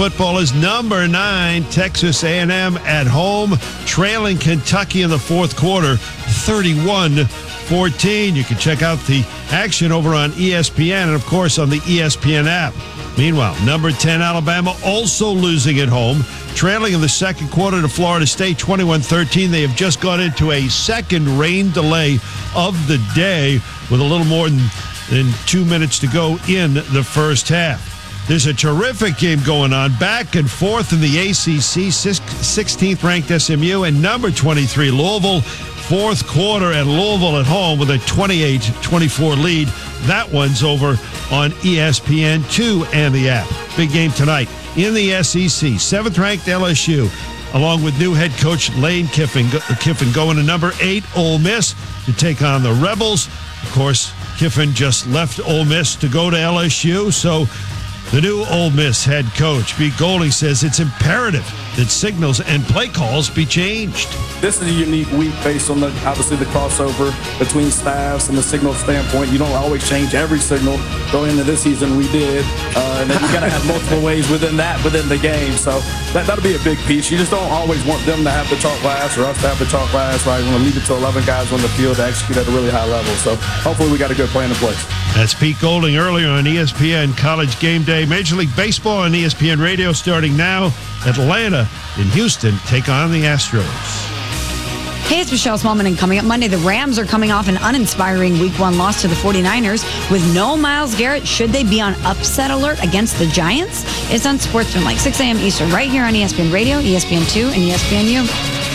football is number 9, Texas A&M at home, trailing Kentucky in the fourth quarter, 31-14. You can check out the action over on ESPN and, of course, on the ESPN app. Meanwhile, number 10, Alabama, also losing at home, trailing in the second quarter to Florida State, 21-13. They have just gone into a second rain delay of the day with a little more than 2 minutes to go in the first half. There's a terrific game going on, back and forth in the ACC, 16th ranked SMU and number 23, Louisville. Fourth quarter at Louisville at home with a 28-24 lead. That one's over on ESPN2 and the app. Big game tonight in the SEC. 7th-ranked LSU, along with new head coach Lane Kiffin going to number 8, Ole Miss, to take on the Rebels. Of course, Kiffin just left Ole Miss to go to LSU, so the new Ole Miss head coach, Pete Golding, says it's imperative that signals and play calls be changed. This is a unique week based on obviously the crossover between staffs and the signal standpoint. You don't always change every signal. Going into this season, we did. And then you got to have multiple ways within the game. So that'll be a big piece. You just don't always want them to have the chalk glass or us to have the chalk glass, right? You want to leave it to 11 guys on the field to execute at a really high level. So hopefully we got a good plan in place. That's Pete Golding earlier on ESPN College Game Day. Major League Baseball on ESPN Radio starting now. Atlanta and Houston take on the Astros. Hey, it's Michelle Smallman, and coming up Monday, the Rams are coming off an uninspiring Week 1 loss to the 49ers. With no Myles Garrett, should they be on upset alert against the Giants? It's on Sportsman, like 6 a.m. Eastern, right here on ESPN Radio, ESPN2, and ESPNU.